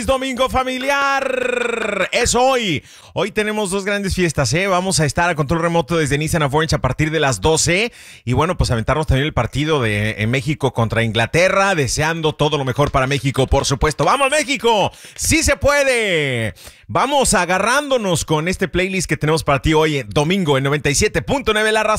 Domingo familiar, es hoy. Hoy tenemos dos grandes fiestas, ¿eh? Vamos a estar a control remoto desde Nissan of Orange a partir de las 12. Y bueno, pues aventarnos también el partido de México contra Inglaterra, deseando todo lo mejor para México, por supuesto. ¡Vamos, México! ¡Sí se puede! Vamos agarrándonos con este playlist que tenemos para ti hoy, domingo, en 97.9 La Razón.